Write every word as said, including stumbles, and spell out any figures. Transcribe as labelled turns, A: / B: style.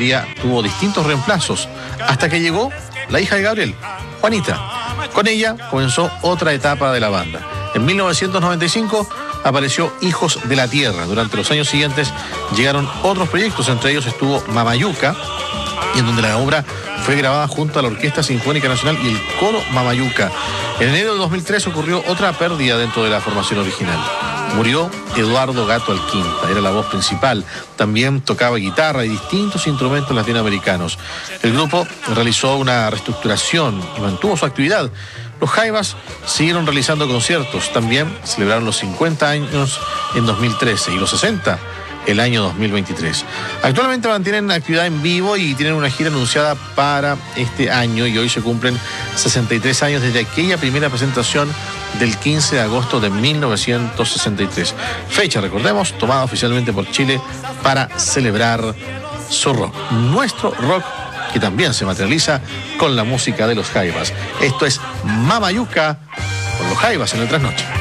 A: batería tuvo distintos reemplazos, hasta que llegó la hija de Gabriel, Juanita. Con ella comenzó otra etapa de la banda. En mil novecientos noventa y cinco apareció Hijos de la Tierra. Durante los años siguientes llegaron otros proyectos, entre ellos estuvo Mamayuca, y en donde la obra fue grabada junto a la Orquesta Sinfónica Nacional y el Coro Mamayuca. En enero de dos mil tres ocurrió otra pérdida dentro de la formación original. Murió Eduardo Gato Alquinta, era la voz principal. También tocaba guitarra y distintos instrumentos latinoamericanos. El grupo realizó una reestructuración y mantuvo su actividad. Los Jaivas siguieron realizando conciertos. También celebraron los cincuenta años en dos mil trece y los sesenta el año dos mil veintitrés. Actualmente mantienen actividad en vivo y tienen una gira anunciada para este año, y hoy se cumplen sesenta y tres años desde aquella primera presentación del quince de agosto de mil novecientos sesenta y tres. Fecha, recordemos, tomada oficialmente por Chile para celebrar su rock. Nuestro rock, que también se materializa con la música de los Jaivas. Esto es Mamayuca con los Jaivas en el Trasnoche.